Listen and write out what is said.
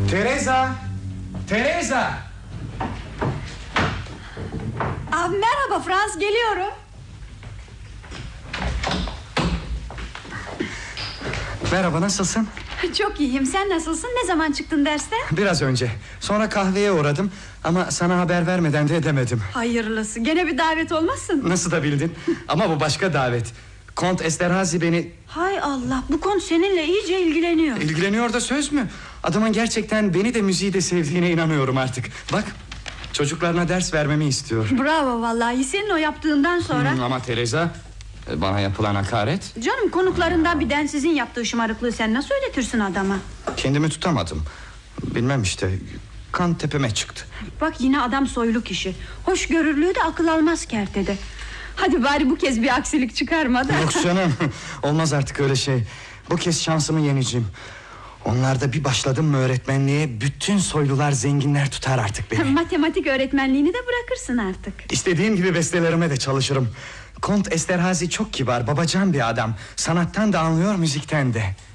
Teresa! Teresa! Merhaba Frans, geliyorum. Merhaba, nasılsın? Çok iyiyim, sen nasılsın? Ne zaman çıktın dersten? Biraz önce. Sonra kahveye uğradım ama sana haber vermeden de edemedim. Hayırlısı, gene bir davet olmasın? Nasıl da bildin? Ama bu başka davet. Kont Esterhazy beni... Hay Allah, bu konu seninle iyice ilgileniyor. İlgileniyor da söz mü? Adamın gerçekten beni de müziği de sevdiğine inanıyorum artık. Bak, çocuklarına ders vermemi istiyor. Bravo vallahi, senin o yaptığından sonra... Ama Teresa, bana yapılan hakaret. Canım, konuklarından bir densizin yaptığı şımarıklığı sen nasıl öğretirsin adama? Kendimi tutamadım. Bilmem işte, kan tepeme çıktı. Bak, yine adam soylu kişi. Hoşgörülüğü de akıl almaz kertede. Hadi bari bu kez bir aksilik çıkarma da. Yok canım, olmaz artık öyle şey. Bu kez şansımı yeneceğim. Onlarda bir başladım mı öğretmenliğe, bütün soylular, zenginler tutar artık beni. Matematik öğretmenliğini de bırakırsın artık. İstediğim gibi bestelerime de çalışırım. Kont Esterhazy çok kibar, babacan bir adam. Sanattan da anlıyor, müzikten de.